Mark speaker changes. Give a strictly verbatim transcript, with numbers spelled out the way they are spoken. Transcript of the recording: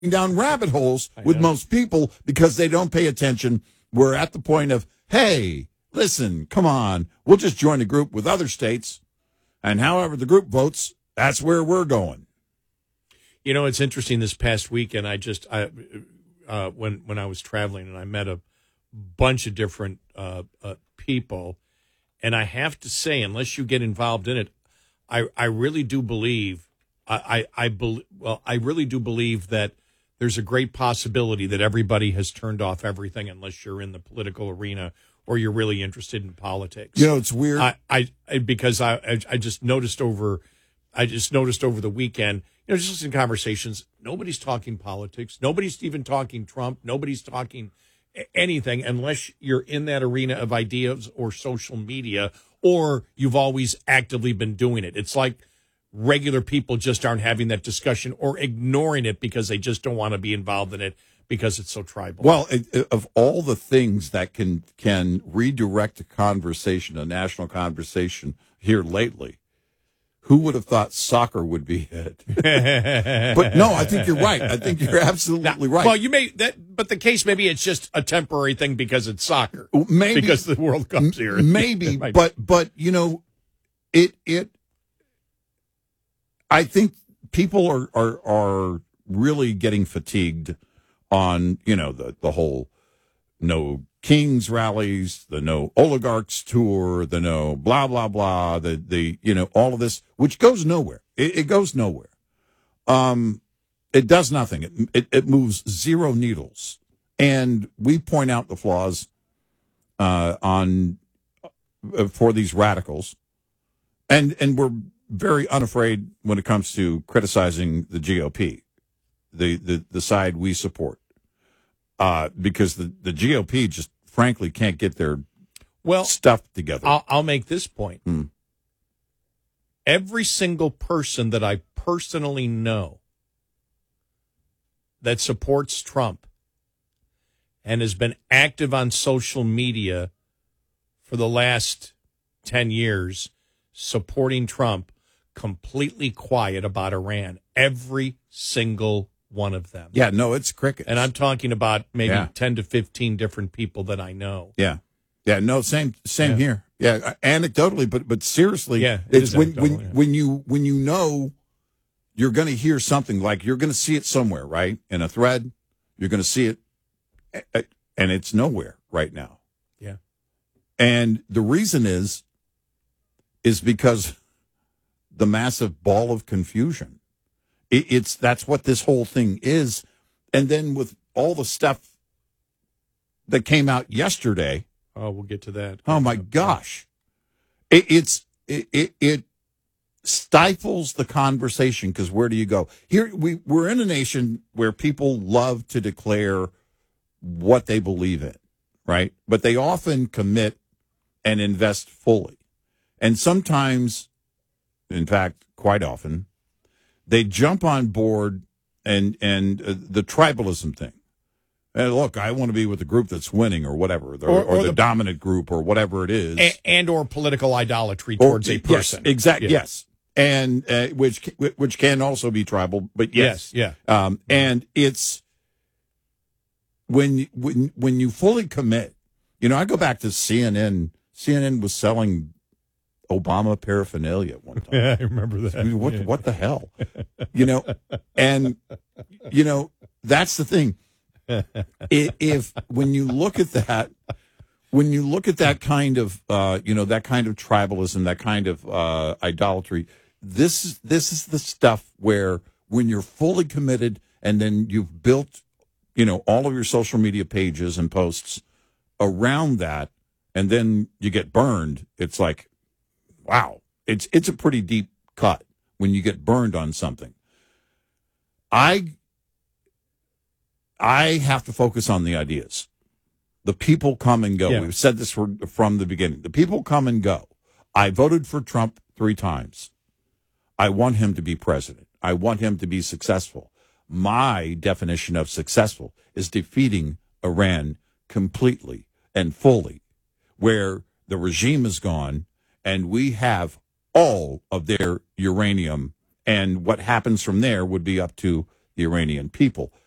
Speaker 1: down rabbit holes with most people because they don't pay attention. We're at the point of, hey, listen, come on, we'll just join a group with other states, and however the group votes, that's where we're going.
Speaker 2: You know, it's interesting. This past weekend, I just I uh, when when I was traveling, and I met a bunch of different uh, uh, people, and I have to say, unless you get involved in it, I I really do believe I I, I be, well I really do believe that there's a great possibility that everybody has turned off everything unless you're in the political arena or you're really interested in politics.
Speaker 1: You know, it's weird.
Speaker 2: I, I, I because I, I I just noticed over I just noticed over the weekend, you know, just listening to conversations, nobody's talking politics. Nobody's even talking Trump. Nobody's talking anything unless you're in that arena of ideas or social media, or you've always actively been doing it. It's like regular people just aren't having that discussion or ignoring it because they just don't want to be involved in it because it's so tribal.
Speaker 1: Well, it, it, of all the things that can can redirect a conversation, a national conversation here lately, who would have thought soccer would be it? But no, I think you're right. I think you're absolutely
Speaker 2: now,
Speaker 1: right.
Speaker 2: Well, you may that, but the case maybe it's just a temporary thing because it's soccer,
Speaker 1: maybe
Speaker 2: because the World Cup's here.
Speaker 1: Maybe, but but you know, it it. I think people are are are really getting fatigued on, you know, the the whole no Kings rallies, the no oligarchs tour, the no blah, blah, blah, the, the you know, all of this, which goes nowhere. It, it goes nowhere. Um, it does nothing. It, it, it moves zero needles. And we point out the flaws uh, on uh, for these radicals. And, and we're very unafraid when it comes to criticizing the G O P, the, the, the side we support. Uh, because the, the G O P just frankly can't get their
Speaker 2: well
Speaker 1: stuff together.
Speaker 2: I'll, I'll make this point.
Speaker 1: Hmm.
Speaker 2: Every single person that I personally know that supports Trump and has been active on social media for the last ten years supporting Trump, completely quiet about Iran. Every single one of them.
Speaker 1: Yeah, no, it's crickets.
Speaker 2: And I'm talking about maybe
Speaker 1: yeah.
Speaker 2: ten to fifteen different people that I know.
Speaker 1: Yeah. Yeah, no, same same
Speaker 2: yeah.
Speaker 1: here. Yeah, anecdotally, but but seriously,
Speaker 2: yeah, it
Speaker 1: it's when when
Speaker 2: yeah.
Speaker 1: when you when you know you're going to hear something, like you're going to see it somewhere, right? In a thread, you're going to see it, and it's nowhere right now.
Speaker 2: Yeah.
Speaker 1: And the reason is is because the massive ball of confusion. It's that's what this whole thing is. And then with all the stuff that came out yesterday.
Speaker 2: Oh, we'll get to that.
Speaker 1: Oh, my gosh. It, it's it, it, it stifles the conversation, because where do you go? Here we, we're in a nation where people love to declare what they believe in, right? But they often commit and invest fully. And sometimes, in fact, quite often, they jump on board and and uh, the tribalism thing. And look, I want to be with the group that's winning, or whatever, or, or, or the, the dominant group, or whatever it is,
Speaker 2: and, and or political idolatry towards
Speaker 1: or,
Speaker 2: a person.
Speaker 1: Yes, exactly.
Speaker 2: Yeah.
Speaker 1: Yes, and uh, which which can also be tribal, but yes,
Speaker 2: yes yeah.
Speaker 1: Um, and it's when when when you fully commit. You know, I go back to C N N. C N N was selling Obama paraphernalia at one time.
Speaker 2: Yeah, I remember that.
Speaker 1: I mean, what
Speaker 2: yeah.
Speaker 1: what the hell? You know, and you know, that's the thing. If, if when you look at that, when you look at that kind of uh, you know, that kind of tribalism, that kind of uh, idolatry, this is this is the stuff where when you're fully committed, and then you've built, you know, all of your social media pages and posts around that, and then you get burned. It's like, wow, it's it's a pretty deep cut when you get burned on something. I I have to focus on the ideas. The people come and go.
Speaker 2: Yeah.
Speaker 1: We've said this from, from the beginning. The people come and go. I voted for Trump three times. I want him to be president. I want him to be successful. My definition of successful is defeating Iran completely and fully, where the regime is gone, and we have all of their uranium, and what happens from there would be up to the Iranian people.